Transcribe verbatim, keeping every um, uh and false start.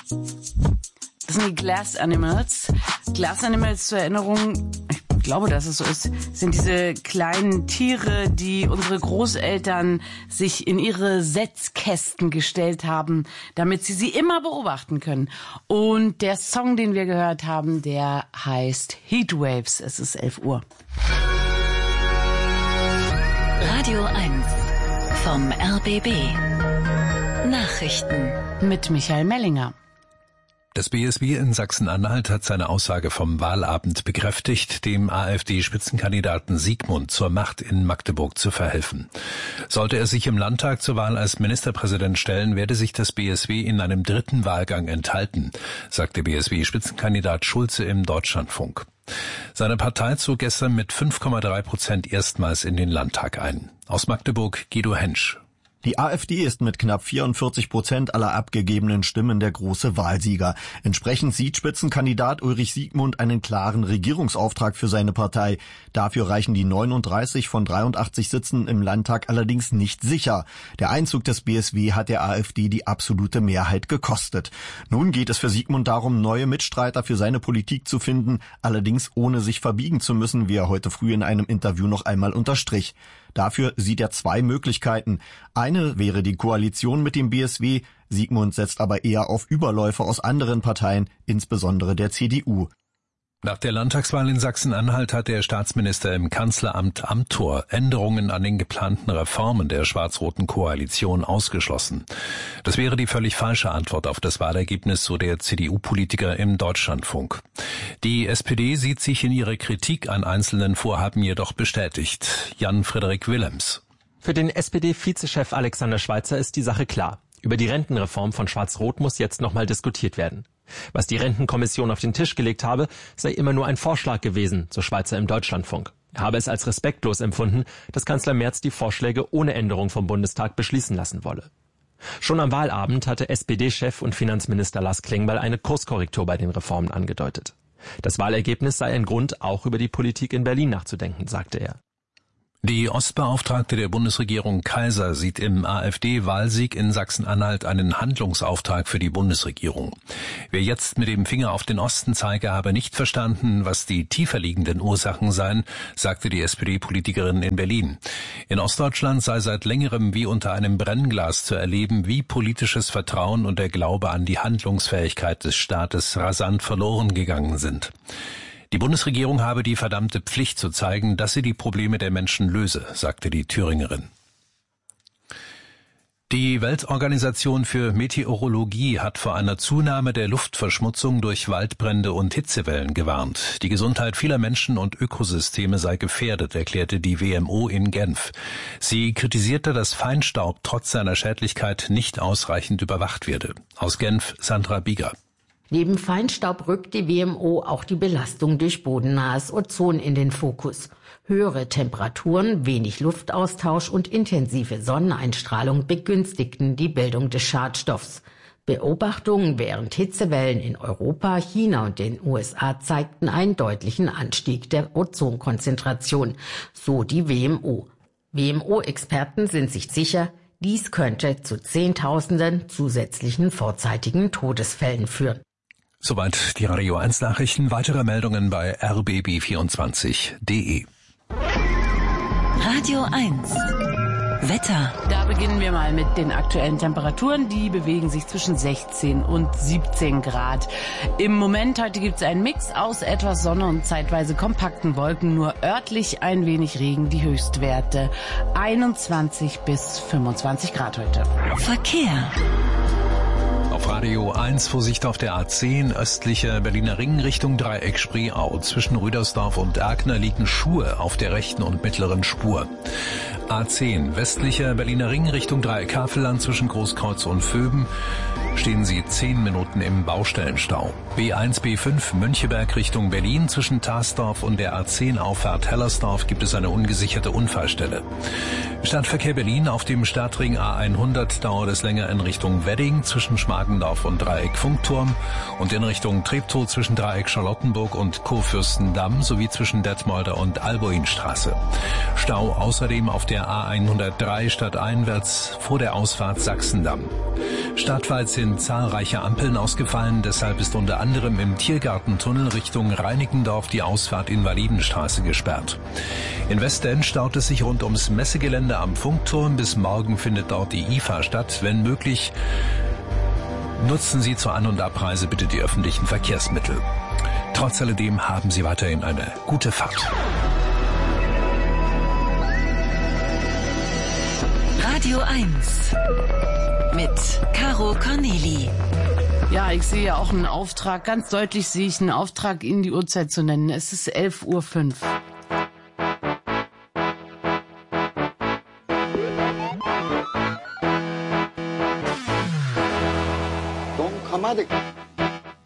Das sind die Glass Animals. Glass Animals, zur Erinnerung, ich glaube, dass es so ist, sind diese kleinen Tiere, die unsere Großeltern sich in ihre Setzkästen gestellt haben, damit sie sie immer beobachten können. Und der Song, den wir gehört haben, der heißt Heatwaves. Es ist elf Uhr. Radio eins vom R B B. Nachrichten mit Michael Mellinger. Das B S W in Sachsen-Anhalt hat seine Aussage vom Wahlabend bekräftigt, dem AfD-Spitzenkandidaten Siegmund zur Macht in Magdeburg zu verhelfen. Sollte er sich im Landtag zur Wahl als Ministerpräsident stellen, werde sich das B S W in einem dritten Wahlgang enthalten, sagte B S W-Spitzenkandidat Schulze im Deutschlandfunk. Seine Partei zog gestern mit fünf Komma drei Prozent erstmals in den Landtag ein. Aus Magdeburg Guido Hensch. Die AfD ist mit knapp vierundvierzig Prozent aller abgegebenen Stimmen der große Wahlsieger. Entsprechend sieht Spitzenkandidat Ulrich Siegmund einen klaren Regierungsauftrag für seine Partei. Dafür reichen die neununddreißig von dreiundachtzig Sitzen im Landtag allerdings nicht sicher. Der Einzug des B S W hat der AfD die absolute Mehrheit gekostet. Nun geht es für Siegmund darum, neue Mitstreiter für seine Politik zu finden, allerdings ohne sich verbiegen zu müssen, wie er heute früh in einem Interview noch einmal unterstrich. Dafür sieht er zwei Möglichkeiten. Eine wäre die Koalition mit dem B S W. Siegmund setzt aber eher auf Überläufer aus anderen Parteien, insbesondere der C D U. Nach der Landtagswahl in Sachsen-Anhalt hat der Staatsminister im Kanzleramt Amthor Änderungen an den geplanten Reformen der schwarz-roten Koalition ausgeschlossen. Das wäre die völlig falsche Antwort auf das Wahlergebnis, so der C D U-Politiker im Deutschlandfunk. Die S P D sieht sich in ihrer Kritik an einzelnen Vorhaben jedoch bestätigt. Jan-Frederik Willems. Für den S P D-Vizechef Alexander Schweitzer ist die Sache klar. Über die Rentenreform von Schwarz-Rot muss jetzt nochmal diskutiert werden. Was die Rentenkommission auf den Tisch gelegt habe, sei immer nur ein Vorschlag gewesen, so Schweitzer im Deutschlandfunk. Er habe es als respektlos empfunden, dass Kanzler Merz die Vorschläge ohne Änderung vom Bundestag beschließen lassen wolle. Schon am Wahlabend hatte S P D-Chef und Finanzminister Lars Klingbeil eine Kurskorrektur bei den Reformen angedeutet. Das Wahlergebnis sei ein Grund, auch über die Politik in Berlin nachzudenken, sagte er. Die Ostbeauftragte der Bundesregierung Kaiser sieht im AfD-Wahlsieg in Sachsen-Anhalt einen Handlungsauftrag für die Bundesregierung. Wer jetzt mit dem Finger auf den Osten zeige, habe nicht verstanden, was die tiefer liegenden Ursachen seien, sagte die S P D-Politikerin in Berlin. In Ostdeutschland sei seit längerem wie unter einem Brennglas zu erleben, wie politisches Vertrauen und der Glaube an die Handlungsfähigkeit des Staates rasant verloren gegangen sind. Die Bundesregierung habe die verdammte Pflicht zu zeigen, dass sie die Probleme der Menschen löse, sagte die Thüringerin. Die Weltorganisation für Meteorologie hat vor einer Zunahme der Luftverschmutzung durch Waldbrände und Hitzewellen gewarnt. Die Gesundheit vieler Menschen und Ökosysteme sei gefährdet, erklärte die W M O in Genf. Sie kritisierte, dass Feinstaub trotz seiner Schädlichkeit nicht ausreichend überwacht werde. Aus Genf Sandra Bieger. Neben Feinstaub rückt die W M O auch die Belastung durch bodennahes Ozon in den Fokus. Höhere Temperaturen, wenig Luftaustausch und intensive Sonneneinstrahlung begünstigten die Bildung des Schadstoffs. Beobachtungen während Hitzewellen in Europa, China und den U S A zeigten einen deutlichen Anstieg der Ozonkonzentration, so die W M O. W M O-Experten sind sich sicher, dies könnte zu Zehntausenden zusätzlichen vorzeitigen Todesfällen führen. Soweit die Radio eins Nachrichten. Weitere Meldungen bei r b b vierundzwanzig punkt d e. Radio eins Wetter. Da beginnen wir mal mit den aktuellen Temperaturen. Die bewegen sich zwischen sechzehn und siebzehn Grad. Im Moment heute gibt es einen Mix aus etwas Sonne und zeitweise kompakten Wolken. Nur örtlich ein wenig Regen. Die Höchstwerte einundzwanzig bis fünfundzwanzig Grad heute. Verkehr. Auf Radio eins Vorsicht auf der A zehn, östlicher Berliner Ring Richtung Dreieck Spreeau. Zwischen Rüdersdorf und Erkner liegen Schuhe auf der rechten und mittleren Spur. A zehn, westlicher Berliner Ring Richtung Dreieck Havelland zwischen Großkreuz und Vöben stehen Sie zehn Minuten im Baustellenstau. B eins B fünf Möncheberg Richtung Berlin. Zwischen Tasdorf und der A zehn Auffahrt Hellersdorf gibt es eine ungesicherte Unfallstelle. Stadtverkehr Berlin auf dem Stadtring A hundert dauert es länger in Richtung Wedding zwischen Schmargendorf und Dreieck Funkturm und in Richtung Treptow zwischen Dreieck Charlottenburg und Kurfürstendamm sowie zwischen Detmolder und Albuinstraße. Stau außerdem auf der A hundertdrei stadteinwärts vor der Ausfahrt Sachsendamm. Stadtweit sind zahlreiche Ampeln ausgefallen, deshalb ist unter anderem im Tiergartentunnel Richtung Reinickendorf die Ausfahrt Invalidenstraße gesperrt. In Westend staut es sich rund ums Messegelände am Funkturm. Bis morgen findet dort die I F A statt. Wenn möglich, nutzen Sie zur An- und Abreise bitte die öffentlichen Verkehrsmittel. Trotz alledem haben Sie weiterhin eine gute Fahrt. Radio eins mit Caro Corneli. Ja, ich sehe ja auch einen Auftrag. Ganz deutlich sehe ich einen Auftrag, Ihnen die Uhrzeit zu nennen. Es ist elf Uhr fünf.